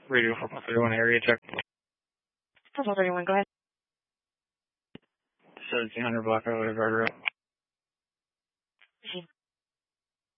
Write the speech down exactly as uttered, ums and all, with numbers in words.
Radio four point three one area check. four point three one, go ahead. seventeen hundred Black Island Guard Road.